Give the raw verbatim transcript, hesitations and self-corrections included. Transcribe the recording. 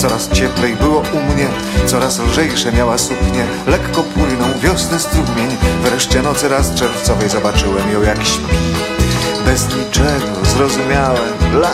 Coraz cieplej było u mnie, coraz lżejsze miała suknie. Lekko płynął wiosny strumień. Wreszcie nocy raz czerwcowej zobaczyłem ją jak śpi. Bez niczego zrozumiałem.